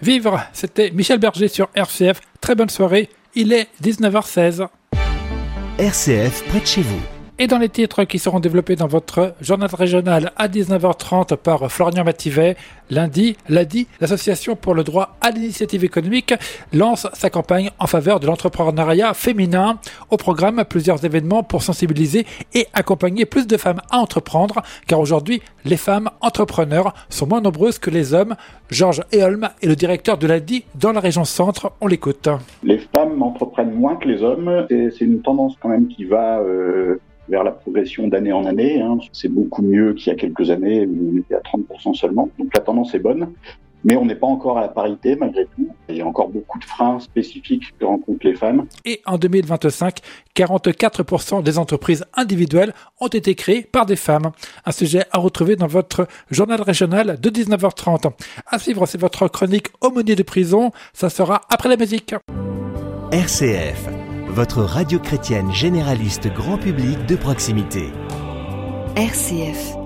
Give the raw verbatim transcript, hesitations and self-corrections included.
Vivre, c'était Michel Berger sur R C F. Très bonne soirée, il est dix-neuf heures seize. R C F près de chez vous. Et dans les titres qui seront développés dans votre journal régional à dix-neuf heures trente par Florian Mativet, lundi, l'A D I, l'Association pour le droit à l'initiative économique, lance sa campagne en faveur de l'entrepreneuriat féminin. Au programme, plusieurs événements pour sensibiliser et accompagner plus de femmes à entreprendre, car aujourd'hui, les femmes entrepreneurs sont moins nombreuses que les hommes. Georges Eholm est le directeur de l'A D I dans la région Centre. On l'écoute. Les femmes entreprennent moins que les hommes. C'est, c'est une tendance quand même qui va... Euh... vers la progression d'année en année. Hein. C'est beaucoup mieux qu'il y a quelques années où on était à trente pour cent seulement. Donc la tendance est bonne, mais on n'est pas encore à la parité malgré tout. Il y a encore beaucoup de freins spécifiques que rencontrent les femmes. Et en deux mille vingt-cinq, quarante-quatre pour cent des entreprises individuelles ont été créées par des femmes. Un sujet à retrouver dans votre journal régional de dix-neuf heures trente. À suivre, c'est votre chronique Aumônier de prison. Ça sera après la musique. R C F, votre radio chrétienne généraliste grand public de proximité. R C F.